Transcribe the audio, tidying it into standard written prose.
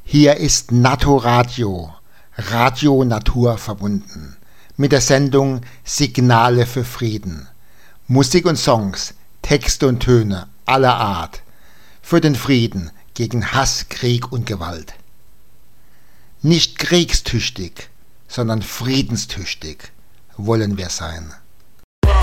Hier ist Naturadio, Radio Natur verbunden, mit der Sendung Signale für Frieden. Musik und Songs, Texte und Töne aller Art, für den Frieden gegen Hass, Krieg und Gewalt. Nicht kriegstüchtig, sondern friedenstüchtig wollen wir sein.